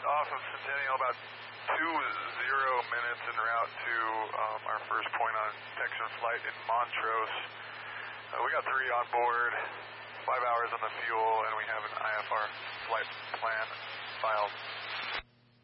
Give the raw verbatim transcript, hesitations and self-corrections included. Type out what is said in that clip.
off of Centennial, about two zero minutes en route to um, our first point on detection flight in Montrose. Uh, we got three on board, five hours on the fuel, and we have an I F R flight plan filed.